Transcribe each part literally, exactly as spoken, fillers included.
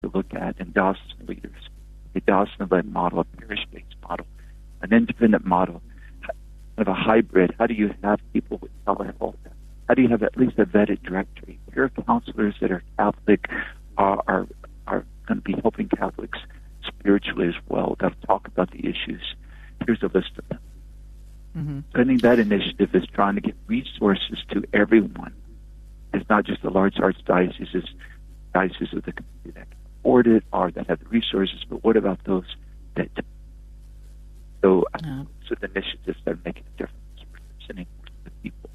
to look at in diocesan leaders, a diocesan-led model, a parish-based model, an independent model, of a hybrid. How do you have people with telehealth? How do you have at least a vetted directory? Here are counselors that are Catholic, uh, are are going to be helping Catholics spiritually as well. That'll talk about the issues. Here's a list of them. Mm-hmm. I think that initiative is trying to get resources to everyone. It's not just the large archdioceses, it's dioceses of the community that can afford it or that have the resources, but what about those that don't? So, yeah. so the initiatives that are making a difference, representing the people.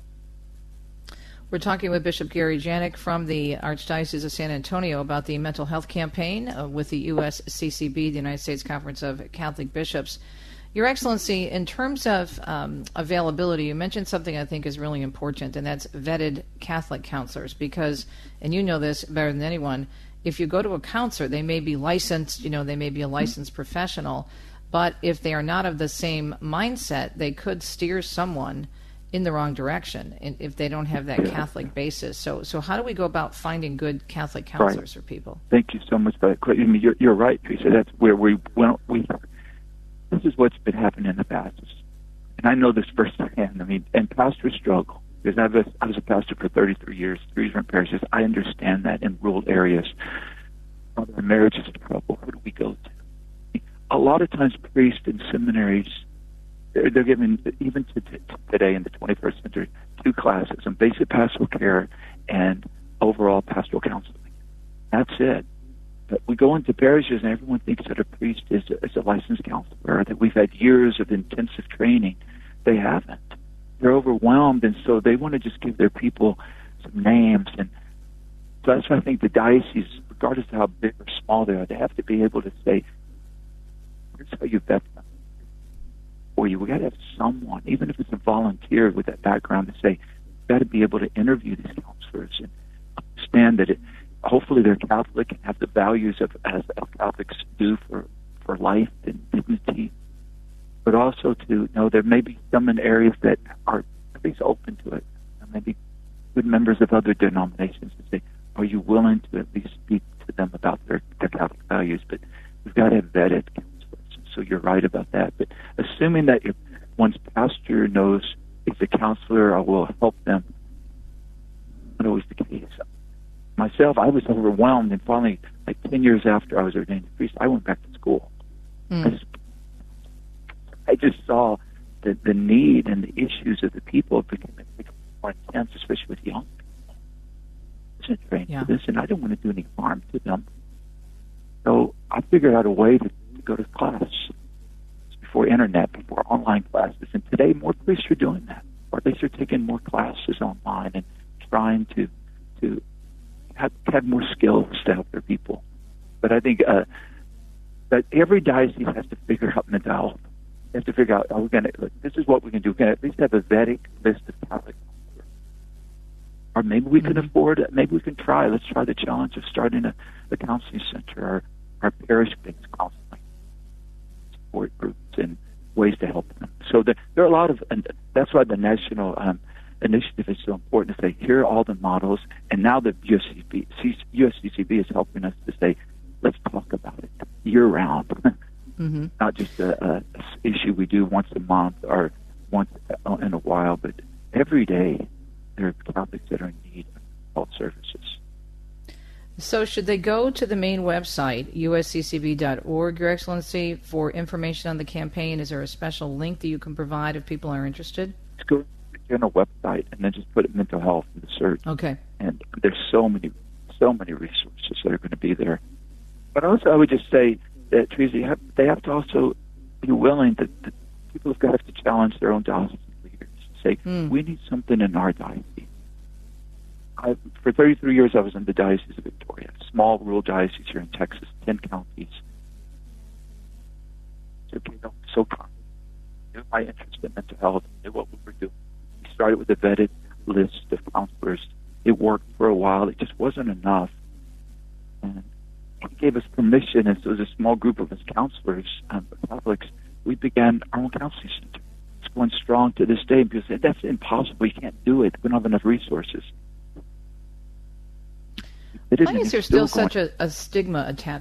We're talking with Bishop Gary Janak from the Archdiocese of San Antonio about the mental health campaign uh, with the U S C C B, the United States Conference of Catholic Bishops. Your Excellency, in terms of um, availability, you mentioned something I think is really important, and that's vetted Catholic counselors, because, and you know this better than anyone, if you go to a counselor, they may be licensed, you know, they may be a licensed mm-hmm. professional, but if they are not of the same mindset, they could steer someone in the wrong direction if they don't have that Catholic basis. So so how do we go about finding good Catholic counselors right. for people? Thank you so much for that. I mean, you're, you're right, Teresa. That's where we, well, we, this is what's been happening in the past. And I know this firsthand. I mean, and pastors struggle. Because I was, I was a pastor for thirty-three years, three different parishes. I understand that in rural areas. Our marriage is in trouble. Who do we go to? A lot of times priests and seminaries, they're, they're given, even to, to today in the twenty-first century, two classes on basic pastoral care and overall pastoral counseling. That's it. But we go into parishes and everyone thinks that a priest is a, is a licensed counselor, that we've had years of intensive training. They haven't. They're overwhelmed, and so they want to just give their people some names. And so that's why I think the diocese, regardless of how big or small they are, they have to be able to say, here's how you vet them for you. We got to have someone, even if it's a volunteer with that background, to say, you've got to be able to interview these counselors and understand that it, hopefully they're Catholic and have the values of as, as Catholics do for, for life and dignity, but also to know there may be some in areas that are at least open to it. Maybe good members of other denominations to say, are you willing to at least speak to them about their, their Catholic values? But we've got to have vetted counselors. So you're right about that. But assuming that if one's pastor knows it's a counselor or will help them, not always the case. Myself, I was overwhelmed, and finally, like ten years after I was ordained a priest, I went back to school. Mm. I, just, I just saw the, the need and the issues of the people becoming more intense, especially with young people. I wasn't trained yeah. for this, and I don't want to do any harm to them. So I figured out a way to go to class before internet, before online classes. And today, more priests are doing that, or at least they're taking more classes online and trying to to have, have more skills to help their people. But I think uh, that every diocese has to figure out mental health. They have to figure out, are we going to, this is what we can do. We can at least have a vetted list of Catholic counselors. Or maybe we can mm-hmm. afford it. Maybe we can try. Let's try the challenge of starting a, a counseling center or our parish-based counseling support groups and ways to help them. So the, there are a lot of, and that's why the national um, initiative is so important to say, here are all the models, and now the U S C C B, U S C C B is helping us to say, let's talk about it year-round, mm-hmm. not just a, a issue we do once a month or once in a while, but every day there are Catholics that are in need of health services. So should they go to the main website, U S C C B dot org, Your Excellency, for information on the campaign? Is there a special link that you can provide if people are interested? Just go to the general website and then just put mental health in the search. Okay. And there's so many, so many resources that are going to be there. But also I would just say that, Teresa, you have, they have to also be willing that, that people have got to challenge their own diocesan leaders and say, mm. we need something in our diocese. I, for thirty-three years, I was in the Diocese of Victoria, small rural diocese here in Texas, ten counties. So, you know, so confident. Knew my interest in mental health, knew what we were doing. We started with a vetted list of counselors. It worked for a while. It just wasn't enough. And he gave us permission, and so as a small group of us counselors, um, Catholics, we began our own counseling center. It's going strong to this day because that's impossible. We can't do it. We don't have enough resources. Why is there still such a, a stigma attached